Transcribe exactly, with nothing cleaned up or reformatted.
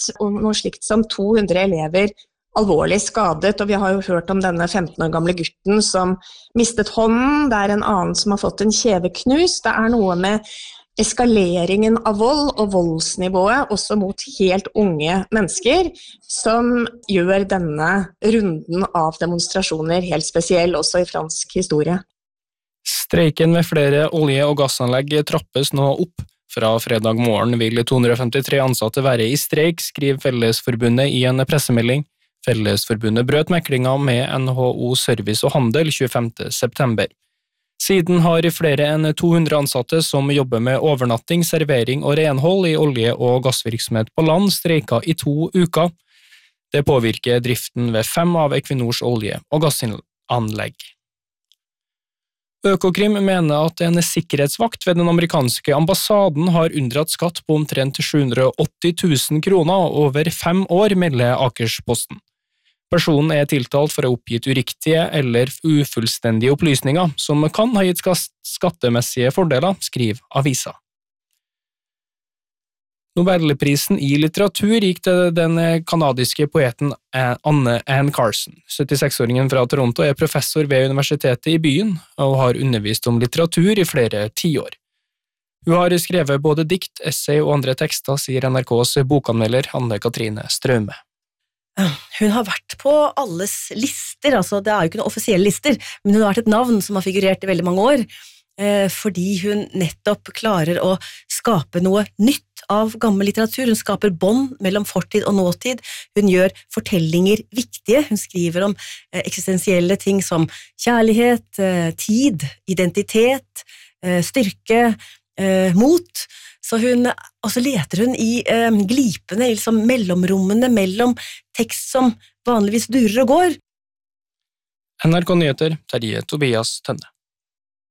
og noe slikt som to hundre elever alvorlig skadet, og vi har jo hørt om denne femten år gamle gutten som mistet hånden, det er en annen som har fått en kjeveknus, det er noe med eskaleringen av vold og voldsnivået, også mot helt unge mennesker, som gjør denne runden av demonstrasjoner helt spesiell, også i fransk historie. Streiken ved flere olje- og gassanlegg trappes nå opp. Fra fredag morgen vil to hundre femtitre ansatte være i streik, skriver Fellesforbundet i en pressemelding. Fellesforbundet brøt meklinga med N H O Service og Handel tjuefemte september. Siden har flere enn to hundre ansatte som jobber med overnatting, servering og renhold i olje- og gassvirksomhet på land streika i to uker. Det påvirker driften ved fem av Equinors olje- og gassanlegg. Økokrim mener at en sikkerhetsvakt ved den amerikanske ambassaden har unndratt skatt på omtrent sju hundre og åtti tusen kroner over fem år, melder Akersposten. Personen er tiltalt for å ha oppgitt uriktige eller ufullstendige opplysninger, som kan ha gitt skattemessige fordeler, skriver avisa. Nobelprisen i litteratur gikk til den kanadiske poeten Anne Anne Carson. syttiseks-åringen fra Toronto er professor ved universitetet i byen, og har undervist om litteratur i flere tiår. Hun har skrevet både dikt, essay og andre tekster, sier N R K's bokanmelder Anne Katrine Straume. Hun har vært på alles lister, altså det er jo ikke noen offisielle lister, men hun har vært et navn som har figurert i veldig mange år, eh, fordi hun nettopp klarer å skape noe nytt av gammel litteratur. Hun skaper bånd mellom fortid og nåtid, hun gjør fortellinger viktige, hun skriver om eh, eksistensielle ting som kjærlighet, eh, tid, identitet, eh, styrke, eh, mot. Så hun, og så leter hun i eh, glipene, i liksom mellomrommene mellom tekst som vanligvis durer og går. N R K Nyheter, Terje Tobias Tønne.